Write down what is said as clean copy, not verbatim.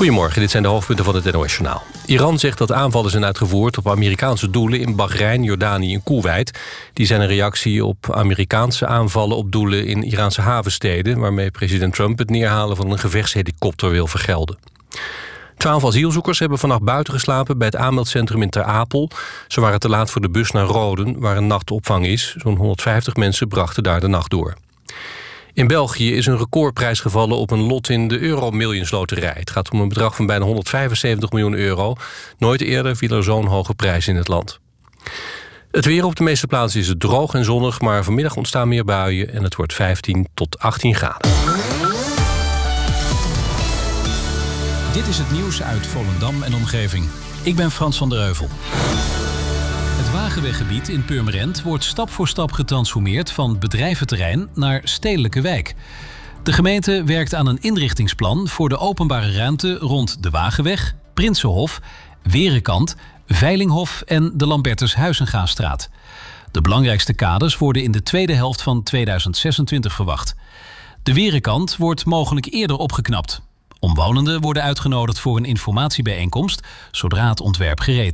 Goedemorgen, dit zijn de hoofdpunten van het NOS-journaal. Iran zegt dat aanvallen zijn uitgevoerd op Amerikaanse doelen in Bahrein, Jordanië en Koeweit. Die zijn een reactie op Amerikaanse aanvallen op doelen in Iraanse havensteden, waarmee president Trump het neerhalen van een gevechtshelikopter wil vergelden. 12 asielzoekers hebben vannacht buiten geslapen bij het aanmeldcentrum in Ter Apel. Ze waren te laat voor de bus naar Roden, waar een nachtopvang is. Zo'n 150 mensen brachten daar de nacht door. In België is een recordprijs gevallen op een lot in de Euro-Millions loterij. Het gaat om een bedrag van bijna 175 miljoen euro. Nooit eerder viel er zo'n hoge prijs in het land. Het weer op de meeste plaatsen is het droog en zonnig, maar vanmiddag ontstaan meer buien en het wordt 15 tot 18 graden. Dit is het nieuws uit Volendam en omgeving. Ik ben Frans van der Heuvel. Het Wagenweggebied in Purmerend wordt stap voor stap getransformeerd van bedrijventerrein naar stedelijke wijk. De gemeente werkt aan een inrichtingsplan voor de openbare ruimte rond de Wagenweg, Prinsenhof, Werenkant, Veilinghof en de Lambertus Huizengastraat. De belangrijkste kaders worden in de tweede helft van 2026 verwacht. De Werenkant wordt mogelijk eerder opgeknapt. Omwonenden worden uitgenodigd voor een informatiebijeenkomst zodra het ontwerp gereed